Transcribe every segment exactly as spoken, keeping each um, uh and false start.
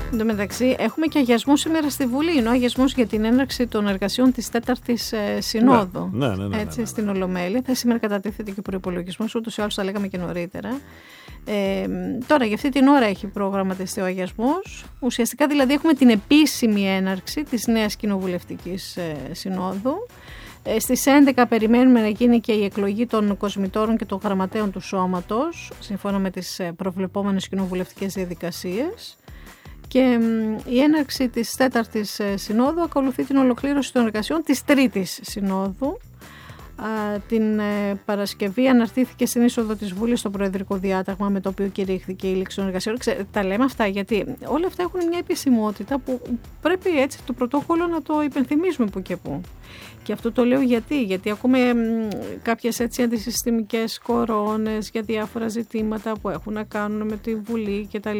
Εν τω μεταξύ, έχουμε και αγιασμό σήμερα στη Βουλή. Είναι ο αγιασμός για την έναρξη των εργασιών της τέταρτης ε, συνόδου. Ναι, ναι, ναι, ναι, ναι, έτσι, ναι. στην Ολομέλεια. Θα σήμερα κατατίθεται και ο προϋπολογισμός, ούτως ή άλλως τα λέγαμε και νωρίτερα. Ε, τώρα, για αυτή την ώρα έχει προγραμματιστεί ο αγιασμός. Ουσιαστικά, δηλαδή, έχουμε την επίσημη έναρξη της νέας κοινοβουλευτικής ε, συνόδου. Ε, στις έντεκα περιμένουμε να γίνει και η εκλογή των κοσμητόρων και των γραμματέων του σώματος, σύμφωνα με τις προβλεπόμενες κοινοβουλευτικές διαδικασίες. Και η έναρξη της τέταρτης συνόδου ακολουθεί την ολοκλήρωση των εργασιών της τρίτης συνόδου. Α, την ε, Παρασκευή αναρτήθηκε στην είσοδο της Βουλής το Προεδρικό Διάταγμα, με το οποίο κηρύχθηκε η λήξη των εργασιών. Ξέ, τα λέμε αυτά γιατί όλα αυτά έχουν μια επισημότητα που πρέπει έτσι το πρωτόκολλο να το υπενθυμίζουμε που και που. Και αυτό το λέω γιατί, γιατί ακούμε μ, κάποιες έτσι αντισυστημικές κορώνες για διάφορα ζητήματα που έχουν να κάνουν με τη Βουλή κτλ.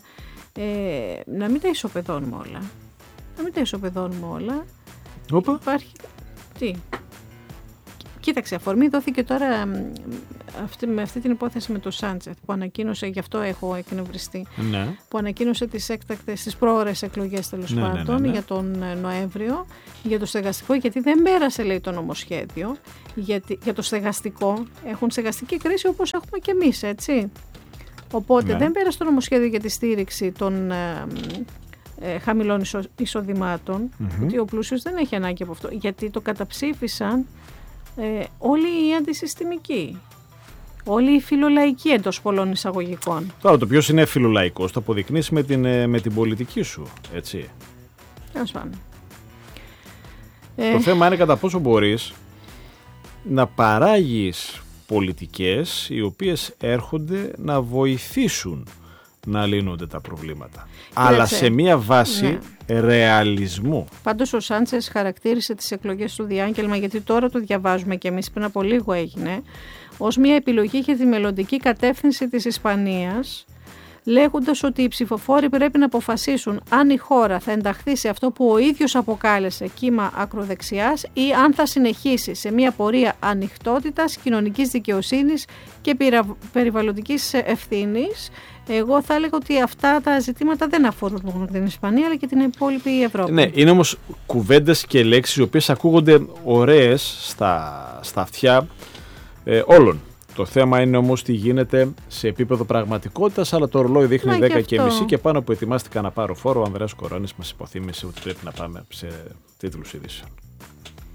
Ε, να μην τα ισοπεδώνουμε όλα. Να μην τα ισοπεδώνουμε όλα. Όπα. Υπάρχει... Τι... Κοίταξε, αφορμή δόθηκε τώρα αυτή, με αυτή την υπόθεση με το Σάντσεθ που ανακοίνωσε, γι' αυτό έχω εκνευριστεί, ναι. που ανακοίνωσε τις έκτακτες, τις πρόωρες εκλογές τέλος ναι, πάντων ναι, ναι, ναι. για τον Νοέμβριο, για το στεγαστικό, γιατί δεν πέρασε, λέει, το νομοσχέδιο, γιατί, για το στεγαστικό, έχουν στεγαστική κρίση όπως έχουμε και εμείς, έτσι. Οπότε ναι. δεν πέρασε το νομοσχέδιο για τη στήριξη των ε, ε, χαμηλών εισο, εισοδημάτων, mm-hmm. ότι ο πλούσιος δεν έχει ανάγκη από αυτό, γιατί το καταψήφισαν Ε, όλοι οι αντισυστημικοί, όλοι οι φιλολαϊκοί εντός πολλών εισαγωγικών. Τώρα το ποιος είναι φιλολαϊκός το αποδεικνύεις με την, με την πολιτική σου, έτσι. Τέλος πάντων. Το Ε, θέμα είναι κατά πόσο μπορείς να παράγεις πολιτικές οι οποίες έρχονται να βοηθήσουν να λύνονται τα προβλήματα. Κοίταξε. Αλλά σε μια βάση ναι. ρεαλισμού. Πάντως ο Σάντσες χαρακτήρισε τις εκλογές του διάγγελμα, γιατί τώρα το διαβάζουμε και εμείς, πριν από λίγο έγινε, ως μια επιλογή για τη μελλοντική κατεύθυνση της Ισπανίας, λέγοντας ότι οι ψηφοφόροι πρέπει να αποφασίσουν αν η χώρα θα ενταχθεί σε αυτό που ο ίδιος αποκάλεσε κύμα ακροδεξιάς ή αν θα συνεχίσει σε μια πορεία ανοιχτότητας, κοινωνικής δικαιοσύνης και περιβαλλοντικής ευθύνης. Εγώ θα έλεγα ότι αυτά τα ζητήματα δεν αφορούν μόνο την Ισπανία αλλά και την υπόλοιπη Ευρώπη. Ναι, είναι όμως κουβέντες και λέξεις οι οποίες ακούγονται ωραίες στα, στα αυτιά ε, όλων. Το θέμα είναι όμως τι γίνεται σε επίπεδο πραγματικότητας, αλλά το ρολόι δείχνει Μα δέκα και και μισή και πάνω που ετοιμάστηκα να πάρω φόρο, ο Ανδρέας Κορώνης μας υποθύμισε ότι πρέπει να πάμε σε τίτλους ειδήσεων.